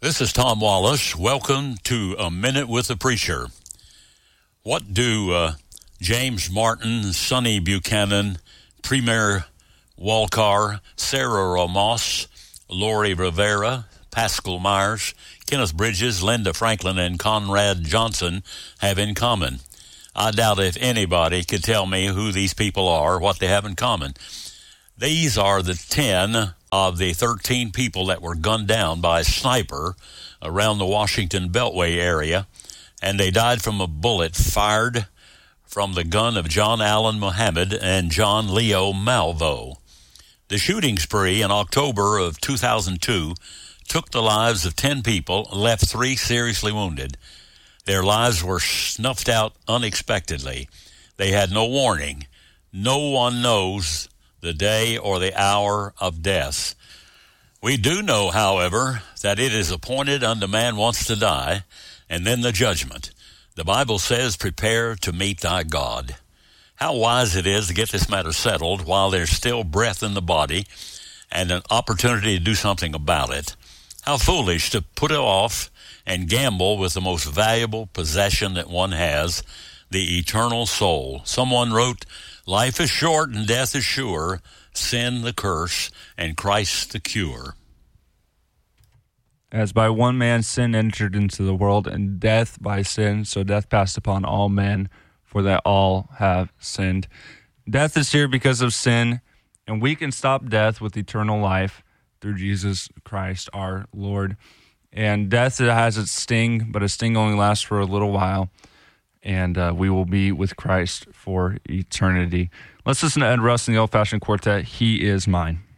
This is Tom Wallace. Welcome to A Minute with the Preacher. What do James Martin, Sonny Buchanan, Premier Walcar, Sarah Ramos, Lori Rivera, Pascal Myers, Kenneth Bridges, Linda Franklin, and Conrad Johnson have in common? I doubt if anybody could tell me who these people are, what they have in common. These are the 10 of the 13 people that were gunned down by a sniper around the Washington Beltway area, and they died from a bullet fired from the gun of John Allen Muhammad and John Leo Malvo. The shooting spree in October of 2002 took the lives of 10 people and left 3 seriously wounded. Their lives were snuffed out unexpectedly. They had no warning. No one knows the day or the hour of death. We do know, however, that it is appointed unto man once to die, and then the judgment. The Bible says, prepare to meet thy God. How wise it is to get this matter settled while there's still breath in the body and an opportunity to do something about it. How foolish to put it off and gamble with the most valuable possession that one has, the eternal soul. Someone wrote, life is short and death is sure, sin the curse and Christ the cure. As by one man sin entered into the world, and death by sin, so death passed upon all men, for that all have sinned. Death is here because of sin, and we can stop death with eternal life through Jesus Christ our Lord. And death has its sting, but a sting only lasts for a little while, and we will be with Christ for eternity. Let's listen to Ed Russ and the Old Fashioned Quartet, He Is Mine.